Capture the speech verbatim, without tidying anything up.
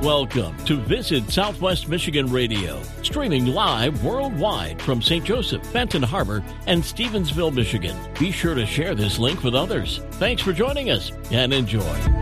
Welcome to Visit Southwest Michigan Radio, streaming live worldwide from Saint Joseph, Benton Harbor, and Stevensville, Michigan. Be sure to share this link with others. Thanks for joining us and enjoy.